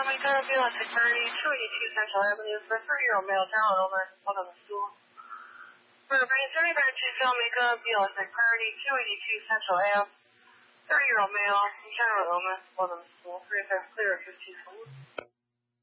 Montgomery Bill Security, 282 Central Avenue for 3-year-old male down illness. Hold on the stool. For the brain 30 back to Montgomery Bill Security, 282 Central Ave. 30-year-old male, general illness. Hold on the stool. 3 clear of 52 forward.